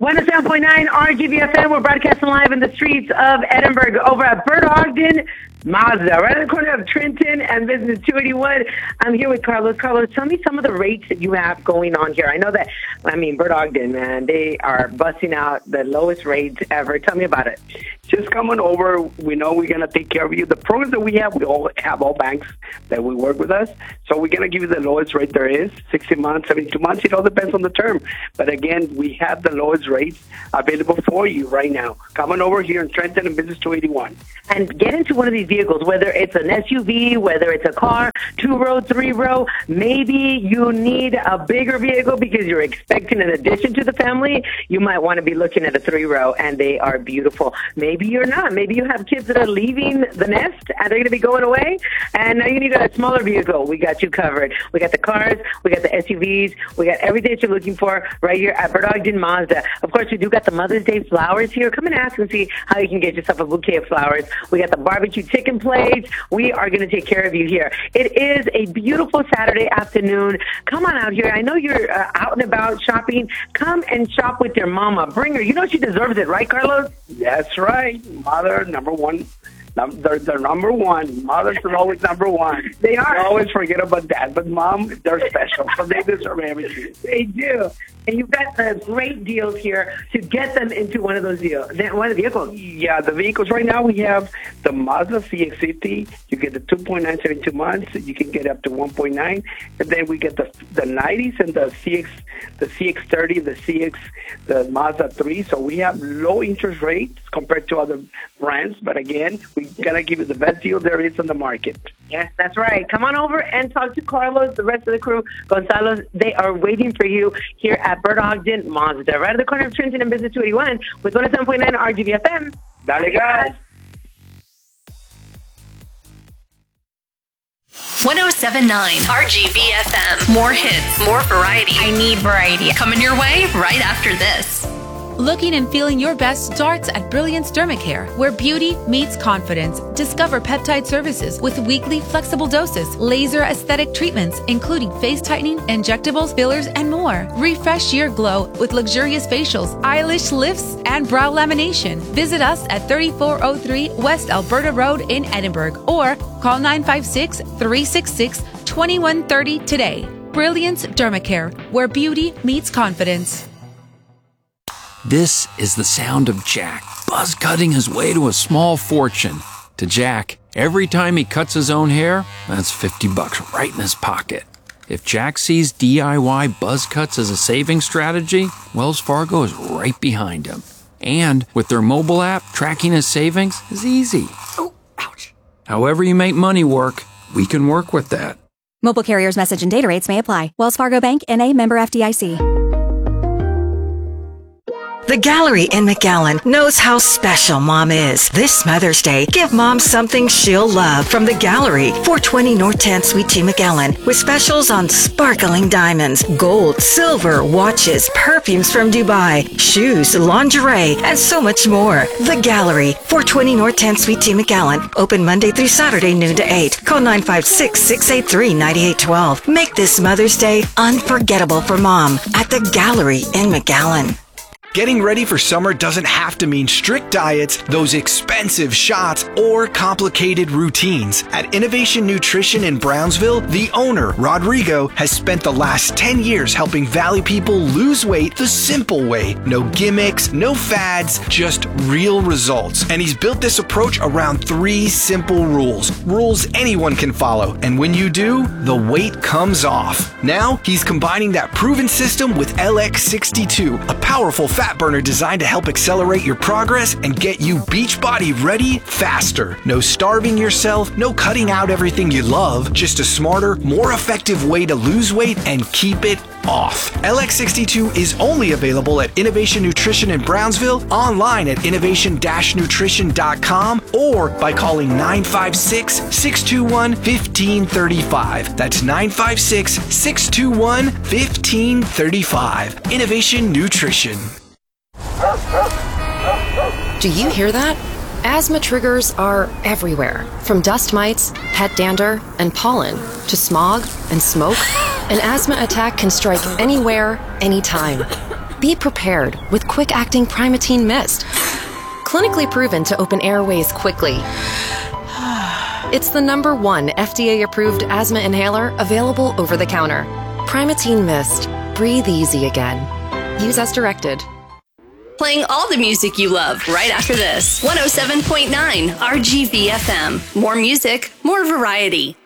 107.9 RGVFM. We're broadcasting live in the streets of Edinburgh over at Bert Ogden Mazda, right in the corner of Trenton and Business 281. I'm here with Carlos. Carlos, tell me some of the rates that you have going on here. I know that, Bert Ogden, man, they are busting out the lowest rates ever. Tell me about it. Just coming over. We know we're going to take care of you. The programs that we all have all banks that we work with us. So we're going to give you the lowest rate there is, 60 months, 72 months. It all depends on the term. But again, we have the lowest rates available for you right now. Coming over here in Trenton and Business 281. And get into one of these vehicles, whether it's an SUV, whether it's a car, 2-row, 3-row. Maybe you need a bigger vehicle because you're expecting an addition to the family. You might want to be looking at a 3-row, and they are beautiful. Maybe you're not. Maybe you have kids that are leaving the nest, and they're going to be going away, and now you need a smaller vehicle. We got you covered. We got the cars. We got the SUVs. We got everything that you're looking for right here at Bert Ogden Mazda. Of course, we do got the Mother's Day flowers here. Come and ask and see how you can get yourself a bouquet of flowers. We got the barbecue chicken plates. We are going to take care of you here. It is a beautiful Saturday afternoon. Come on out here. I know you're out and about shopping. Come and shop with your mama. Bring her. You know she deserves it, right, Carlos? That's right. Mother, number one. They're number one. Mothers are always number one. They are. We always forget about dad, but mom, they're special. So they deserve everything. They do. And you've got great deals here to get them into one of those vehicles. Yeah, the vehicles right now we have the Mazda CX-50. You get the 2.9 72 months. You can get up to 1.9, and then we get the 90s and the CX-30, the Mazda 3. So we have low interest rates compared to other brands. But again, we're gonna give you the best deal there is on the market. Yes, that's right. Come on over and talk to Carlos, the rest of the crew, Gonzalo. They are waiting for you here at Bert Ogden Mazda, right at the corner of Trenton and Business 281 with 107.9 RGVFM. Dale, guys. 107.9 RGVFM. More hits, more variety. I need variety. Coming your way right after this. Looking and feeling your best starts at Brilliance Dermacare, where beauty meets confidence. Discover peptide services with weekly flexible doses, laser aesthetic treatments, including face tightening, injectables, fillers, and more. Refresh your glow with luxurious facials, eyelash lifts, and brow lamination. Visit us at 3403 West Alberta Road in Edinburgh or call 956-366-2130 today. Brilliance Dermacare, where beauty meets confidence. This is the sound of Jack, buzz cutting his way to a small fortune. To Jack, every time he cuts his own hair, that's $50 right in his pocket. If Jack sees DIY buzz cuts as a saving strategy, Wells Fargo is right behind him. And with their mobile app, tracking his savings is easy. Oh, ouch. However you make money work, we can work with that. Mobile carriers' message and data rates may apply. Wells Fargo Bank, N.A., member FDIC. The Gallery in McAllen knows how special Mom is. This Mother's Day, give Mom something she'll love from The Gallery, 420 North 10th Suite 2 McAllen, with specials on sparkling diamonds, gold, silver, watches, perfumes from Dubai, shoes, lingerie, and so much more. The Gallery, 420 North 10th Suite 2 McAllen, open Monday through Saturday, noon to 8. Call 956-683-9812. Make this Mother's Day unforgettable for Mom at The Gallery in McAllen. Getting ready for summer doesn't have to mean strict diets, those expensive shots, or complicated routines. At Innovation Nutrition in Brownsville, the owner, Rodrigo, has spent the last 10 years helping Valley people lose weight the simple way. No gimmicks, no fads, just real results. And he's built this approach around 3 simple rules. Rules anyone can follow. And when you do, the weight comes off. Now, he's combining that proven system with LX62, a powerful fat burner designed to help accelerate your progress and get you Beachbody ready faster. No starving yourself, no cutting out everything you love, just a smarter, more effective way to lose weight and keep it off. LX62 is only available at Innovation Nutrition in Brownsville, online at innovation-nutrition.com, or by calling 956-621-1535. That's 956-621-1535. Innovation Nutrition. Do you hear that? Asthma triggers are everywhere, from dust mites, pet dander, and pollen, to smog and smoke. An asthma attack can strike anywhere, anytime. Be prepared with quick-acting Primatene Mist. Clinically proven to open airways quickly. It's the #1 FDA-approved asthma inhaler available over the counter. Primatene Mist. Breathe easy again. Use as directed. Playing all the music you love right after this. 107.9 RGV FM. More music, more variety.